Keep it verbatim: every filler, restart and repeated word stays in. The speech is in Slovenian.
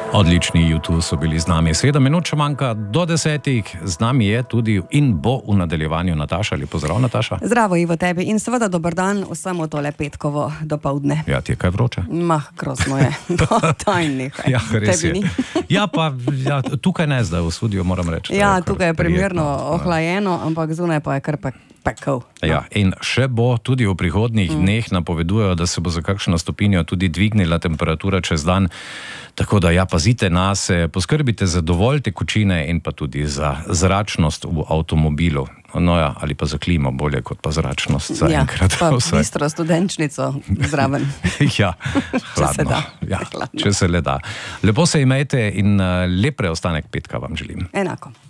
Odlični YouTube so bili z nami. Sedem minut še manjka do desetih. Z nami je tudi in bo v nadaljevanju Nataša. Lep pozdrav, Nataša. Zdravo, Ivo, tebi in seveda dober dan vsemu tole petkovo dopoldne. Ja, ti je kaj vroče? Mah, grozno je. Tajnih. Ja, res tebi je. Ja, pa ja, tukaj ne zdaj v studiu, moram reči. Ja, tukaj je primerno prijetno. ohlajeno, ampak zunaj pa je kar pe pekel. Ja, in še bo tudi v prihodnjih mm. dneh napovedujejo, da se bo za kakšno stopinjo tudi dvignila temperatura čez dan. Tako da ja, pazite nase, poskrbite za dovolj tekočine in pa tudi za zračnost v avtomobilu. No ja, ali pa za klimo, bolje kot pa zračnost za ja, enkrat. Pa bistro studenčnico zraven. Ja, hladno. Če se da. Ja, hladno. Če se le da. Lepo se imejte in lep preostanek petka vam želim. Enako.